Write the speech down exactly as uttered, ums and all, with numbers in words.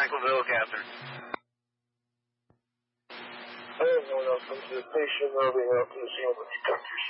Franklinville, Catherine. I have no one else come to the station. I'll be out to the scene with the doctors.